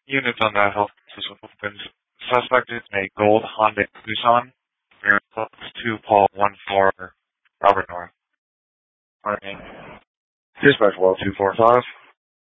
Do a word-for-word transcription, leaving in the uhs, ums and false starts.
Units on the health system opens. Suspect is a gold Honda Tucson. We're close to Paul one four Robert North. Morning. Dispatch well two four five.